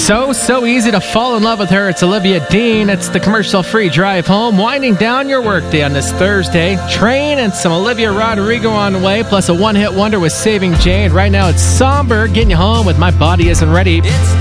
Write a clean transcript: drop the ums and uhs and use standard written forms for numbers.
So easy to fall in love with her. It's Olivia Dean. It's the commercial-free drive home, winding down your workday on this Thursday. Train and some Olivia Rodrigo on the way, plus a one-hit wonder with Saving Jane. Right now, it's Somber getting you home with My Body Isn't Ready.